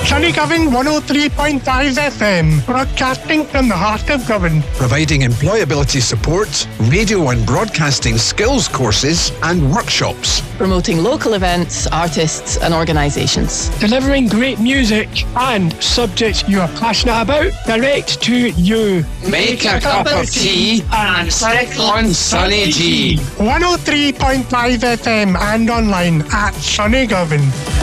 Sunnygovan 103.5 FM, broadcasting from the heart of Govan. Providing employability support, radio and broadcasting skills courses and workshops. Promoting local events, artists and organisations. Delivering great music and subjects you are passionate about direct to you. Make a cup of tea and sit on Sunny G. 103.5 FM and online at Sunnygovan.